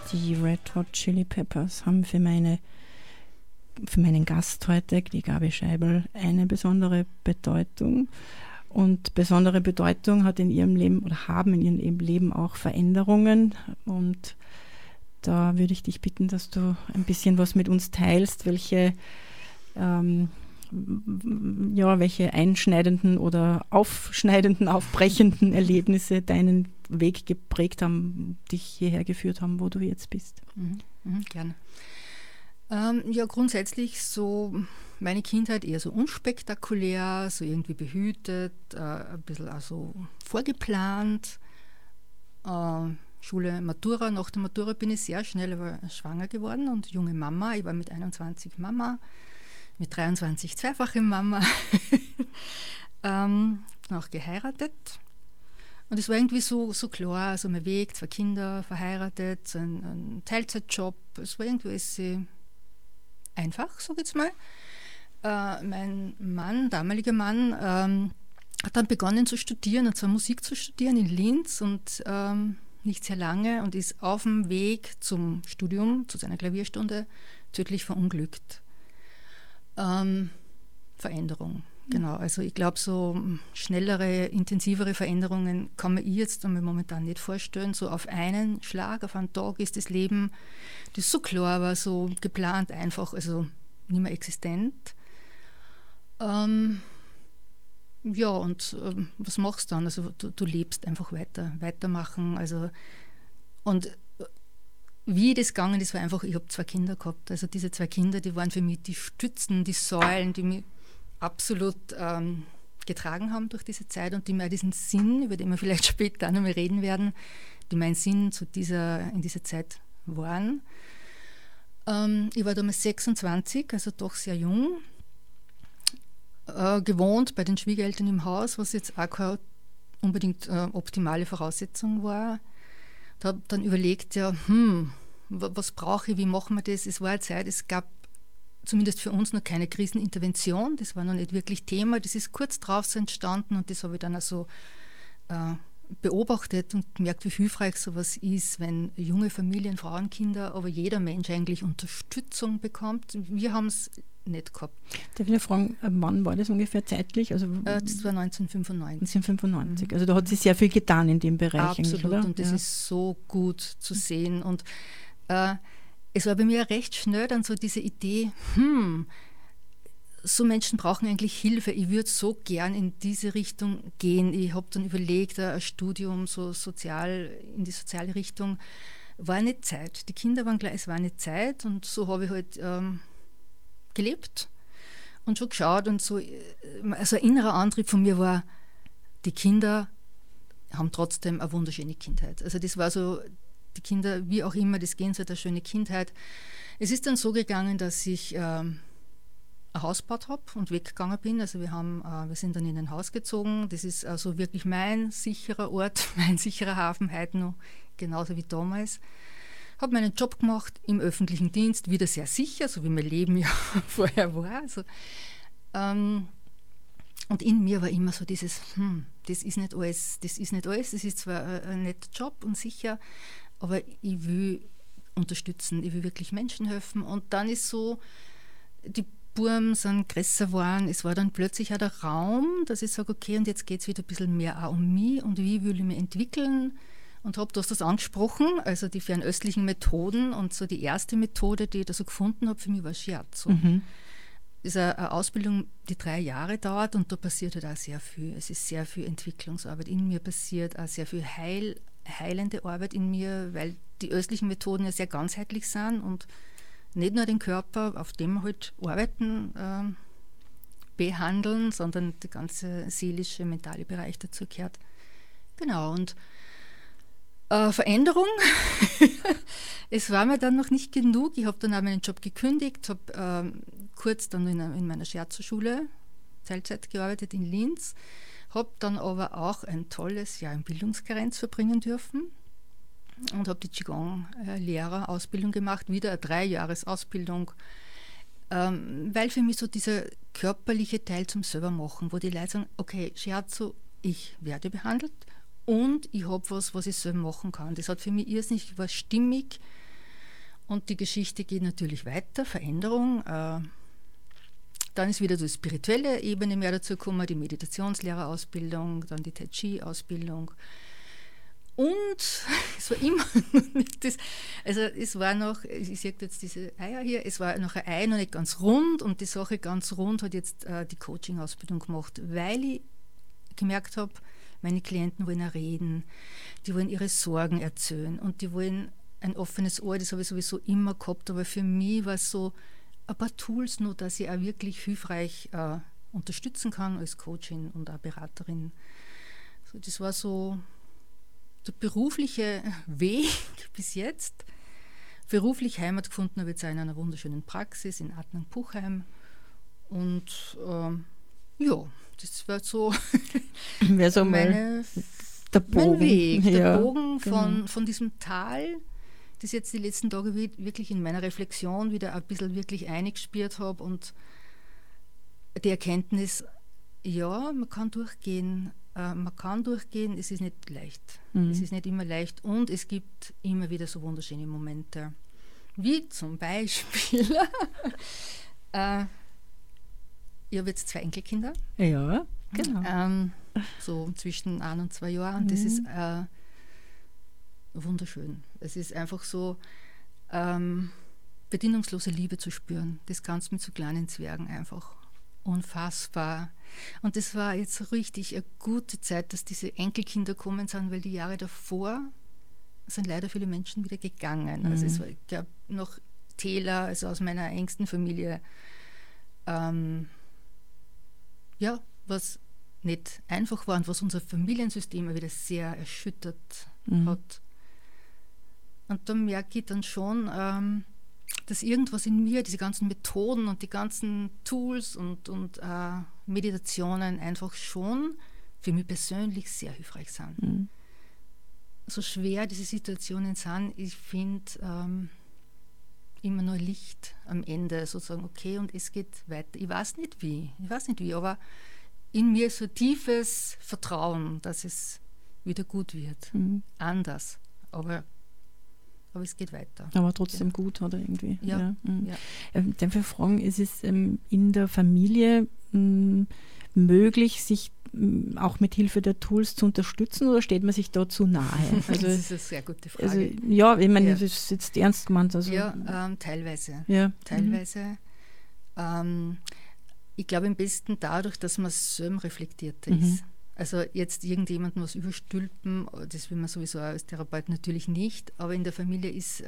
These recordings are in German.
Die Red Hot Chili Peppers haben für meinen Gast heute, die Gabi Scheibel, eine besondere Bedeutung. Und besondere Bedeutung hat in ihrem Leben oder haben in ihrem Leben auch Veränderungen. Und da würde ich dich bitten, dass du ein bisschen was mit uns teilst, welche einschneidenden oder aufschneidenden, aufbrechenden Erlebnisse deinen Weg geprägt haben, dich hierher geführt haben, wo du jetzt bist. Gerne. Grundsätzlich so meine Kindheit eher so unspektakulär, so irgendwie behütet, ein bisschen also vorgeplant. Schule, Matura. Nach der Matura bin ich sehr schnell schwanger geworden und junge Mama. Ich war mit 21 Mama, mit 23 zweifache Mama. Auch geheiratet. Und es war irgendwie so klar, also mein Weg, 2 Kinder, verheiratet, so ein Teilzeitjob. Es war irgendwie einfach, sage ich jetzt mal. Mein Mann, damaliger Mann, hat dann begonnen zu studieren, und zwar Musik zu studieren in Linz und nicht sehr lange, und ist auf dem Weg zum Studium, zu seiner Klavierstunde, tödlich verunglückt. Veränderung, genau. Also ich glaube, so schnellere, intensivere Veränderungen kann man jetzt momentan nicht vorstellen. So auf einen Schlag, auf einen Tag ist das Leben, das so klar war, so geplant einfach, also nicht mehr existent. Was machst du dann? Also du lebst einfach weitermachen. Also, und wie das gegangen ist, war einfach, ich habe 2 Kinder gehabt. Also diese 2 Kinder, die waren für mich die Stützen, die Säulen, die mich absolut getragen haben durch diese Zeit und die mir diesen Sinn, über den wir vielleicht später auch noch mal reden werden, die mein Sinn in dieser Zeit waren. Ich war damals 26, also doch sehr jung. Gewohnt bei den Schwiegereltern im Haus, was jetzt auch keine unbedingt optimale Voraussetzung war. Da habe dann überlegt, was brauche ich, wie machen wir das? Es war eine Zeit, es gab zumindest für uns noch keine Krisenintervention, das war noch nicht wirklich Thema, das ist kurz drauf so entstanden und das habe ich dann also beobachtet und gemerkt, wie hilfreich sowas ist, wenn junge Familien, Frauen, Kinder, aber jeder Mensch eigentlich Unterstützung bekommt. Wir haben es nicht gehabt. Darf ich fragen, wann war das ungefähr zeitlich? Also, das war 1995. 1995. Also da hat sich sehr viel getan in dem Bereich. Absolut, oder? Und das ist so gut zu sehen. Und es war bei mir recht schnell dann so diese Idee, so Menschen brauchen eigentlich Hilfe. Ich würde so gern in diese Richtung gehen. Ich habe dann überlegt, ein Studium so in die soziale Richtung. War nicht Zeit. Die Kinder waren gleich, es war nicht Zeit. Und so habe ich halt gelebt und schon geschaut. Und so, also ein innerer Antrieb von mir war, die Kinder haben trotzdem eine wunderschöne Kindheit. Also das war so, die Kinder, wie auch immer, das gehen so eine schöne Kindheit. Es ist dann so gegangen, dass ich ein Haus gebaut habe und weggegangen bin. Also wir sind dann in ein Haus gezogen. Das ist also wirklich mein sicherer Ort, mein sicherer Hafen, heute noch genauso wie damals. Habe meinen Job gemacht im öffentlichen Dienst, wieder sehr sicher, so wie mein Leben ja vorher war. Also, und in mir war immer so dieses, das ist nicht alles, das ist zwar ein netter Job und sicher, aber ich will unterstützen, ich will wirklich Menschen helfen. Und dann ist so, die Buben sind größer geworden, es war dann plötzlich auch der Raum, dass ich sage, okay, und jetzt geht es wieder ein bisschen mehr auch um mich und wie will ich mich entwickeln. Und du hast das angesprochen, also die fernöstlichen Methoden, und so die erste Methode, die ich da so gefunden habe, für mich war Shiatsu. Das ist eine Ausbildung, die 3 Jahre dauert, und da passiert halt auch sehr viel. Es ist sehr viel Entwicklungsarbeit in mir passiert, auch sehr viel heilende Arbeit in mir, weil die östlichen Methoden ja sehr ganzheitlich sind und nicht nur den Körper, auf dem wir halt arbeiten, behandeln, sondern der ganze seelische, mentale Bereich dazu gehört. Genau, und Veränderung. Es war mir dann noch nicht genug. Ich habe dann auch meinen Job gekündigt, habe kurz dann in meiner Shiatsu-Schule Teilzeit gearbeitet in Linz, habe dann aber auch ein tolles Jahr in Bildungskarenz verbringen dürfen und habe die Qigong-Lehrerausbildung gemacht, wieder eine 3-Jahres-Ausbildung, weil für mich so dieser körperliche Teil zum Selbermachen, wo die Leute sagen, okay, Shiatsu, ich werde behandelt, und ich habe was ich selber machen kann. Das hat für mich irrsinnig, war stimmig, Und die Geschichte geht natürlich weiter, Veränderung. Dann ist wieder die spirituelle Ebene mehr dazu gekommen, die Meditationslehrerausbildung, dann die Tai Chi-Ausbildung. Und es war immer nicht das, also es war noch, ich sehe jetzt diese Eier hier, es war noch ein Ei noch nicht ganz rund und die Sache ganz rund hat jetzt die Coaching-Ausbildung gemacht, weil ich gemerkt habe, meine Klienten wollen auch reden, die wollen ihre Sorgen erzählen und die wollen ein offenes Ohr, das habe ich sowieso immer gehabt, aber für mich war es so ein paar Tools nur, dass ich auch wirklich hilfreich unterstützen kann als Coachin und auch Beraterin. So, das war so der berufliche Weg bis jetzt. Beruflich Heimat gefunden habe ich jetzt auch in einer wunderschönen Praxis in Adnang-Puchheim. Und ja, das war so, mein Weg, der Bogen von diesem Tal, das jetzt die letzten Tage wirklich in meiner Reflexion wieder ein bisschen wirklich eingespürt habe und die Erkenntnis, ja, man kann durchgehen, es ist nicht leicht. Es ist nicht immer leicht und es gibt immer wieder so wunderschöne Momente. Wie zum Beispiel, ich habe jetzt 2 Enkelkinder. Ja, genau. So zwischen 1 und 2 Jahren. Und das ist wunderschön. Es ist einfach so, bedingungslose Liebe zu spüren. Das kannst du mit so kleinen Zwergen einfach. Unfassbar. Und das war jetzt richtig eine gute Zeit, dass diese Enkelkinder kommen sind, weil die Jahre davor sind leider viele Menschen wieder gegangen. Also es gab noch Täler, also aus meiner engsten Familie, was nicht einfach war und was unser Familiensystem wieder sehr erschüttert hat. Und da merke ich dann schon, dass irgendwas in mir, diese ganzen Methoden und die ganzen Tools und Meditationen einfach schon für mich persönlich sehr hilfreich sind. So schwer diese Situationen sind, ich finde immer nur Licht am Ende, sozusagen, okay, und es geht weiter. Ich weiß nicht wie, aber in mir ist so tiefes Vertrauen, dass es wieder gut wird. Anders, aber es geht weiter. Aber trotzdem gut, oder irgendwie? Ja. Dann für Fragen, ist es in der Familie möglich, sich auch mit Hilfe der Tools zu unterstützen oder steht man sich da zu nahe? Also, das ist eine sehr gute Frage. Also, ja, ich meine, das ist jetzt ernst gemeint. Also, teilweise. Ja. Teilweise. Ich glaube, am besten dadurch, dass man selbst reflektierter ist. Also jetzt irgendjemandem was überstülpen, das will man sowieso als Therapeut natürlich nicht, aber in der Familie ist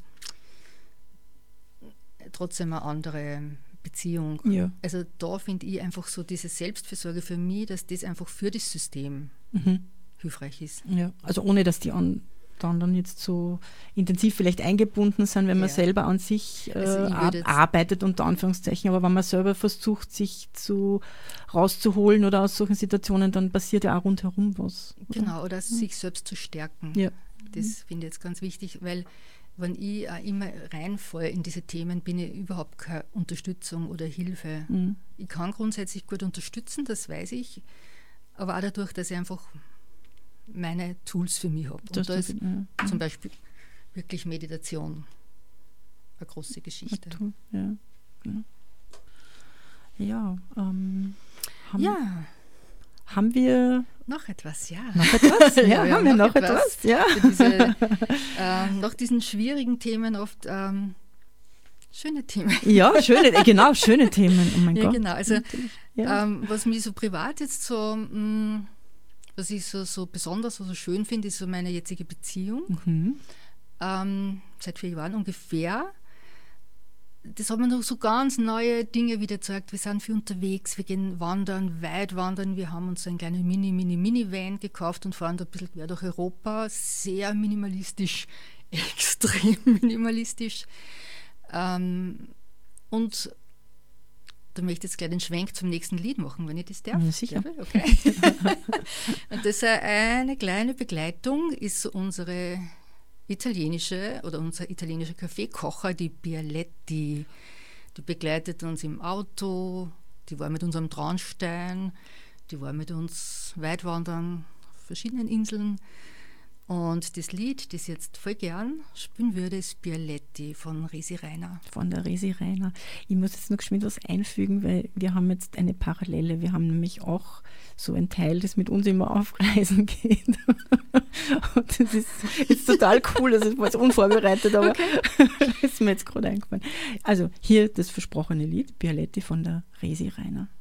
trotzdem eine andere Beziehung. Ja. Also da finde ich einfach so diese Selbstfürsorge für mich, dass das einfach für das System hilfreich ist. Ja, also ohne, dass die dann jetzt so intensiv vielleicht eingebunden sind, wenn man selber an sich arbeitet, unter Anführungszeichen, aber wenn man selber versucht, sich rauszuholen oder aus solchen Situationen, dann passiert ja auch rundherum was. Oder? Genau, oder sich selbst zu stärken. Ja. Das finde ich jetzt ganz wichtig, weil wenn ich immer reinfalle in diese Themen, bin ich überhaupt keine Unterstützung oder Hilfe. Ich kann grundsätzlich gut unterstützen, das weiß ich, aber auch dadurch, dass ich einfach meine Tools für mich habe. Und da ist zum Beispiel wirklich Meditation eine große Geschichte. Haben wir noch etwas? Ja. Noch etwas? Ja, haben wir noch etwas? Ja. Nach diesen schwierigen Themen oft schöne Themen. Ja, schöne Themen. Oh mein Gott. Genau. Also was mich so privat jetzt so was ich so besonders, so schön finde, ist so meine jetzige Beziehung. Seit 4 Jahren ungefähr. Das hat mir noch so ganz neue Dinge wieder gezeigt. Wir sind viel unterwegs, wir gehen wandern, weit wandern. Wir haben uns so einen kleinen Mini-Van gekauft und fahren da ein bisschen quer durch Europa. Sehr minimalistisch, extrem minimalistisch. Und da möchte ich jetzt gleich den Schwenk zum nächsten Lied machen, wenn ich das darf. Ja, sicher. Okay. Und das eine kleine Begleitung ist unser italienischer Kaffeekocher, die Bialetti. Die begleitet uns im Auto, die war mit uns am Traunstein, die war mit uns weit wandern auf verschiedenen Inseln. Und das Lied, das ich jetzt voll gern spielen würde, ist Bialetti von Resi Reiner. Von der Resi Reiner. Ich muss jetzt noch geschwind was einfügen, weil wir haben jetzt eine Parallele. Wir haben nämlich auch so ein Teil, das mit uns immer auf Reisen geht. Und das ist total cool. Das war jetzt unvorbereitet, aber ist mir jetzt gerade eingefallen. Also hier das versprochene Lied, Bialetti von der Resi Reiner.